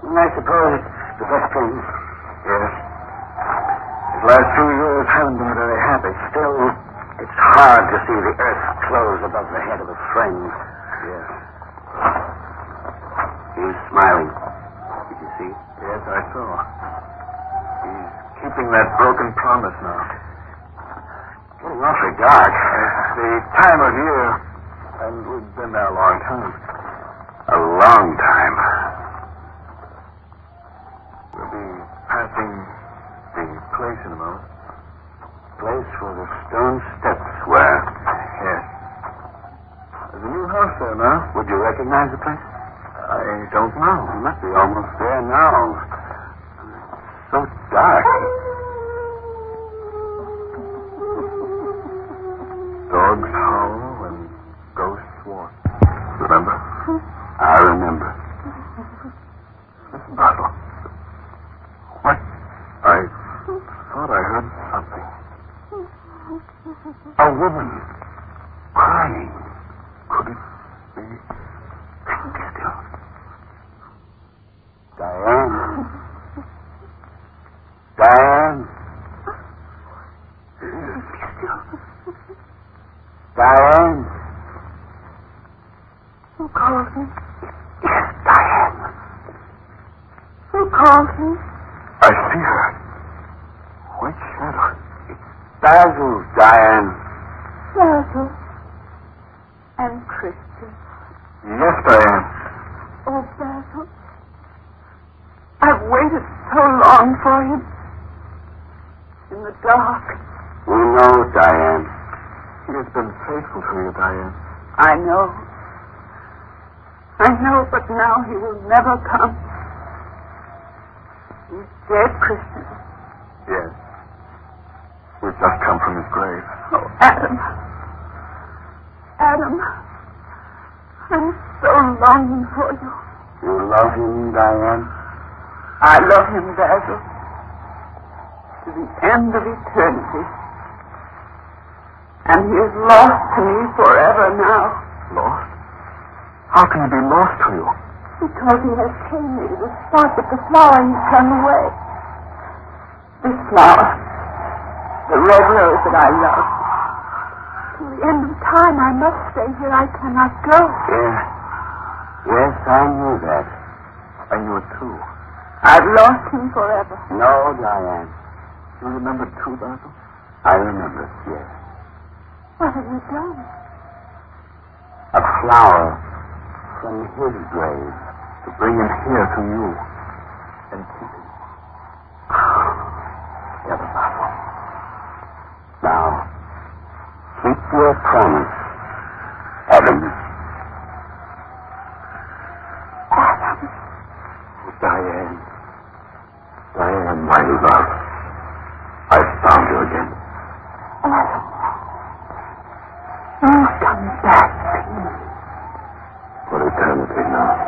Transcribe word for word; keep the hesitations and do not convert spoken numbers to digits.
I suppose it's the best thing. Yes. These last few years haven't been very happy. Still, it's hard to see the earth close above the head of a friend. Yes. He's smiling. Did you see? Yes, I saw. He's keeping that broken promise now. Getting awfully dark. It's the time of year, and we've been there a long time. A long time. We'll be passing the place in a moment. Place where the stone steps were. Yes. There's a new house there now. Would you recognize the place? I don't know. You must be almost there now. So dark. Dogs howl and ghosts walk. Remember? I remember. Listen, Basil. What? I thought I heard something. A woman crying. Could it be? Think still. Diane. Diane. Diane. Who called me? Yes, Diane. Who called me? I see her. White shadow. Basil, Diane. Basil. And Christian. Yes, Diane. Oh, Basil. I've waited so long for him. In the dark. We know, Diane. He has been faithful to you, Diane. I know. I know, but now he will never come. He's dead, Christian. Yes. We've just come from his grave. Oh, Adam. Adam. I'm so longing for you. You love him, Diane? I love him, Basil. To the end of eternity. And he is lost to me forever now. Lost? How can he be lost to you? Because he has taken me to the spot that the flower he's turned away. This flower. The red rose that I love. To the end of time, I must stay here. I cannot go. Yes. Yes, I knew that. I knew it too. I've lost him forever. No, Diane. You remember too, Basil? I remember, yes. What have you done? A flower from his grave To bring him here to you and keep him. Together, Basil. Now, keep your promise, Adam. Adam. Diane. Diane, my love.